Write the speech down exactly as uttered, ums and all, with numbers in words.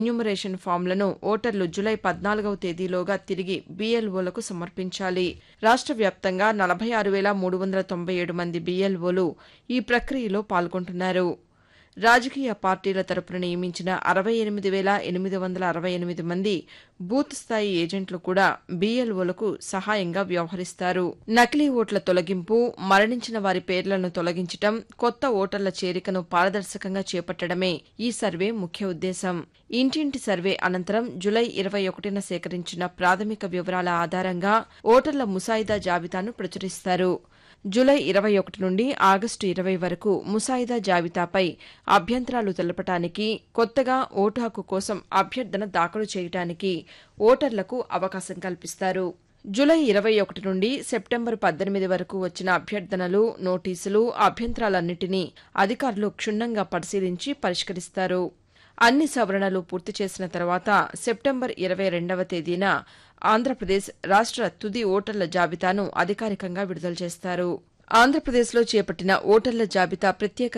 Enumeration ఫామ్లను ఓటర్లు July పద్నాలుగవ తేదీలోగా తిరిగి బీఎల్ఓలకు సమర్పించాలి. రాష్ట్ర వ్యాప్తంగా నలభై ఆరు వేల మూడు వందల తొంభై ఏడు మంది బీఎల్ఓలు ఈ ప్రక్రియలో పాల్గొంటున్నారు. రాజకీయ పార్టీల తరపున నియమించిన అరవై ఎనిమిది వేల ఎనిమిది వందల అరవై ఎనిమిది మంది బూత్ స్థాయి ఏజెంట్లు కూడా బీఎల్ఓలకు సహాయంగా వ్యవహరిస్తారు. నకిలీ ఓట్ల తొలగింపు, మరణించిన వారి పేర్లను తొలగించడం, కొత్త ఓటర్ల చేరికను పారదర్శకంగా చేపట్టడమే ఈ సర్వే ముఖ్య ఉద్దేశం. ఇంటింటి సర్వే అనంతరం జులై ఇరవై ఒకటిన సేకరించిన ప్రాథమిక వివరాల ఆధారంగా ఓటర్ల ముసాయిదా జాబితాను ప్రచురిస్తారు. జులై ఇరవై ఒకటి నుండి ఆగస్టు ఇరవై వరకు ముసాయిదా జాబితాపై అభ్యంతరాలు తెలపడానికి, కొత్తగా ఓటు హక్కు కోసం అభ్యర్థన దాఖలు చేయడానికి ఓటర్లకు అవకాశం కల్పిస్తారు. జులై ఇరవై ఒకటి నుండి సెప్టెంబర్ పద్దెనిమిది వరకు వచ్చిన అభ్యర్థనలు, నోటీసులు, అభ్యంతరాలన్నింటినీ అధికారులు క్షుణ్ణంగా పరిశీలించి పరిష్కరిస్తారు. అన్ని సవరణలు పూర్తి చేసిన తర్వాత సెప్టెంబర్ ఇరవై రెండవ తేదీన ఆంధ్రప్రదేశ్ రాష్ట్ర తుది ఓటర్ల జాబితాను అధికారికంగా విడుదల చేస్తారు. ఆంధ్రప్రదేశ్లో చేపట్టిన ఓటర్ల జాబితా ప్రత్యేక